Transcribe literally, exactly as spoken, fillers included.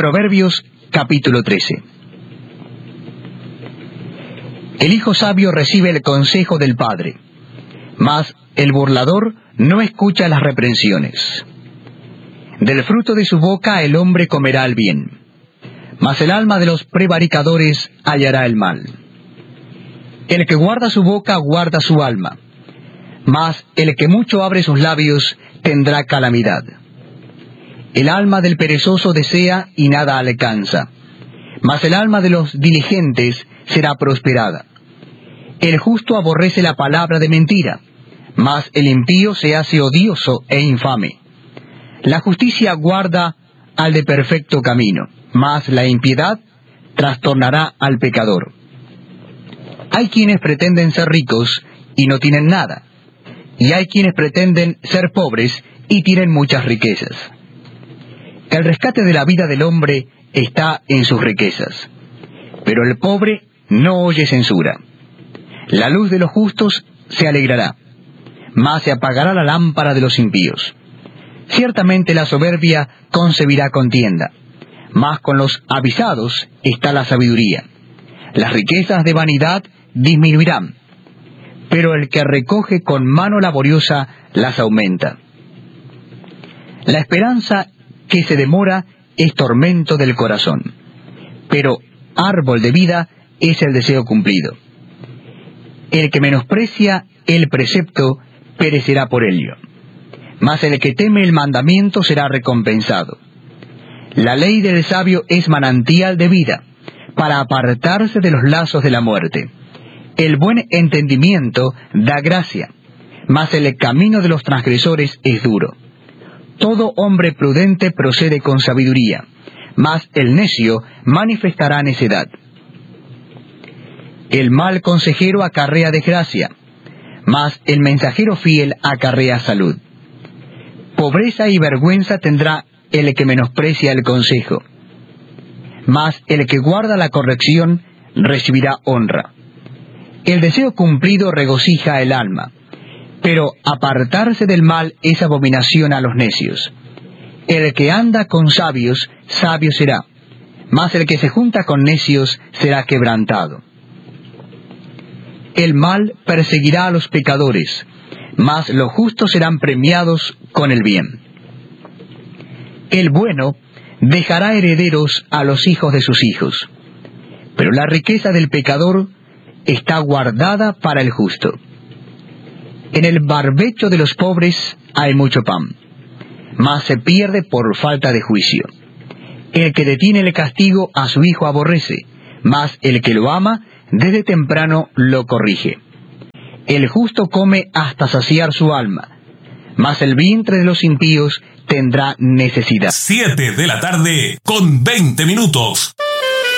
Proverbios capítulo trece. El hijo sabio recibe el consejo del padre, mas el burlador no escucha las reprensiones. Del fruto de su boca el hombre comerá el bien, mas el alma de los prevaricadores hallará el mal. El que guarda su boca guarda su alma, mas el que mucho abre sus labios tendrá calamidad. El alma del perezoso desea y nada alcanza, mas el alma de los diligentes será prosperada. El justo aborrece la palabra de mentira, mas el impío se hace odioso e infame. La justicia guarda al de perfecto camino, mas la impiedad trastornará al pecador. Hay quienes pretenden ser ricos y no tienen nada, y hay quienes pretenden ser pobres y tienen muchas riquezas. El rescate de la vida del hombre está en sus riquezas, pero el pobre no oye censura. La luz de los justos se alegrará, mas se apagará la lámpara de los impíos. Ciertamente la soberbia concebirá contienda, mas con los avisados está la sabiduría. Las riquezas de vanidad disminuirán, pero el que recoge con mano laboriosa las aumenta. La esperanza que se demora es tormento del corazón, pero árbol de vida es el deseo cumplido. El que menosprecia el precepto perecerá por ello, mas el que teme el mandamiento será recompensado. La ley del sabio es manantial de vida, para apartarse de los lazos de la muerte. El buen entendimiento da gracia, mas el camino de los transgresores es duro. Todo hombre prudente procede con sabiduría, mas el necio manifestará necedad. El mal consejero acarrea desgracia, mas el mensajero fiel acarrea salud. Pobreza y vergüenza tendrá el que menosprecia el consejo, mas el que guarda la corrección recibirá honra. El deseo cumplido regocija el alma, pero apartarse del mal es abominación a los necios. El que anda con sabios, sabio será, mas el que se junta con necios será quebrantado. El mal perseguirá a los pecadores, mas los justos serán premiados con el bien. El bueno dejará herederos a los hijos de sus hijos, pero la riqueza del pecador está guardada para el justo. En el barbecho de los pobres hay mucho pan, mas se pierde por falta de juicio. El que detiene el castigo a su hijo aborrece, mas el que lo ama desde temprano lo corrige. El justo come hasta saciar su alma, mas el vientre de los impíos tendrá necesidad. Siete de la tarde con veinte minutos.